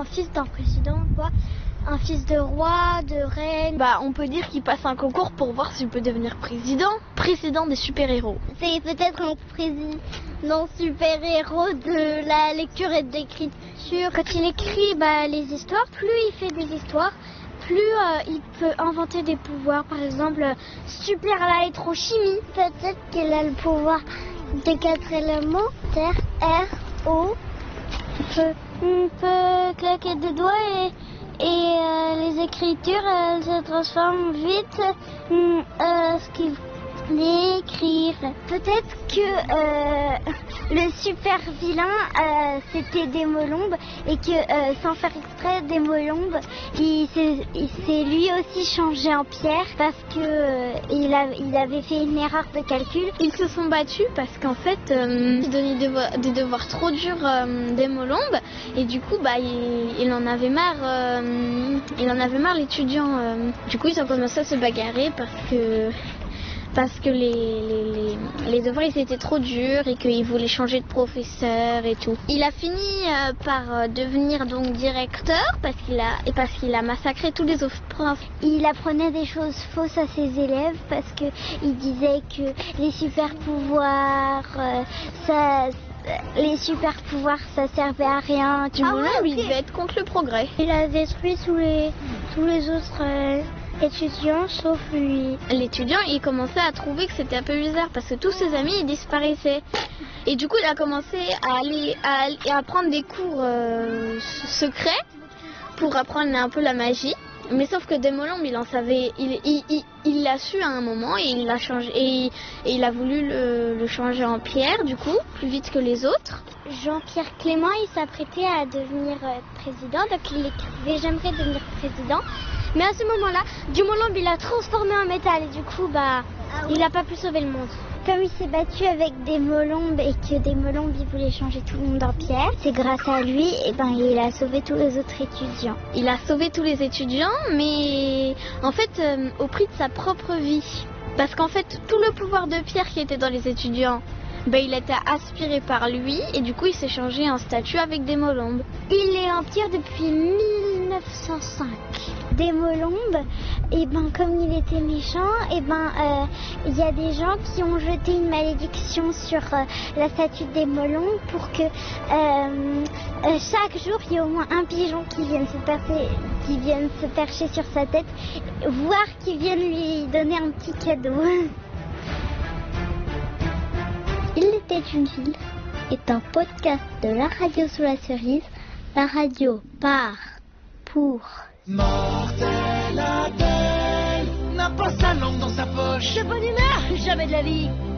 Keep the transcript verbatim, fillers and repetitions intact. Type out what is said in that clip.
un fils d'un président, quoi. Un fils de roi, de reine. Bah, on peut dire qu'il passe un concours pour voir s'il peut devenir président. Président des super-héros. C'est peut-être un président super-héros de la lecture et de l'écriture. Quand il écrit bah, les histoires, plus il fait des histoires, plus euh, il peut inventer des pouvoirs. Par exemple, super la électrochimie. Peut-être qu'il a le pouvoir des quatre éléments. Terre, air, eau. Il peut, il peut claquer des doigts et... Et euh, les écritures, elles se transforment vite euh, ce qu'ils écrivent. Peut-être que euh, le super vilain, euh, c'était Démolombe et que euh, sans faire exprès, Démolombe, il s'est, il s'est lui aussi changé en pierre parce que euh, il, a, il avait fait une erreur de calcul. Ils se sont battus parce qu'en fait, euh, ils donnaient des devoirs, des devoirs trop durs euh, Démolombe et du coup, bah, il, il en avait marre. Euh, il en avait marre l'étudiant. Euh. Du coup, ils ont commencé à se bagarrer parce que. Parce que les, les, les, les devoirs ils étaient trop durs et qu'il voulait changer de professeur et tout. Il a fini euh, par euh, devenir donc directeur parce qu'il a, et parce qu'il a massacré tous les autres profs. Il apprenait des choses fausses à ses élèves parce qu'il disait que les super pouvoirs, euh, ça... Les super pouvoirs, ça servait à rien. Du moment où il devait être contre le progrès. Il a détruit tous les, tous les autres euh, étudiants, sauf lui. L'étudiant, il commençait à trouver que c'était un peu bizarre parce que tous ses amis, ils disparaissaient. Et du coup, il a commencé à aller à, aller, à prendre des cours euh, secrets pour apprendre un peu la magie. Mais sauf que Démolombe, il en savait, il, il, il, il l'a su à un moment et il l'a changé et, et il a voulu le, le changer en pierre, du coup, plus vite que les autres. Jean-Pierre Clément, il s'apprêtait à devenir euh, président, donc il écrivait j'aimerais devenir président. Mais à ce moment-là, Démolombe, il l'a transformé en métal et du coup, bah, ah oui. il n'a pas pu sauver le monde. Comme il s'est battu avec Démolombe et que Démolombe il voulait changer tout le monde en pierre, c'est grâce à lui et ben il a sauvé tous les autres étudiants. Il a sauvé tous les étudiants, mais en fait euh, au prix de sa propre vie. Parce qu'en fait tout le pouvoir de pierre qui était dans les étudiants, ben, il était aspiré par lui et du coup il s'est changé en statue avec Démolombe. Il est en pierre depuis mille neuf cent cinq. Démolombe, et ben comme il était méchant, et ben il euh, y a des gens qui ont jeté une malédiction sur euh, la statue de Démolombe pour que euh, euh, chaque jour il y ait au moins un pigeon qui vienne se percer, qui vienne se percher sur sa tête, voire qui vienne lui donner un petit cadeau. Il était une ville est un podcast de la radio sous la cerise, la radio par, pour... Mortel Adèle n'a pas sa langue dans sa poche. De bonne humeur, jamais de la vie.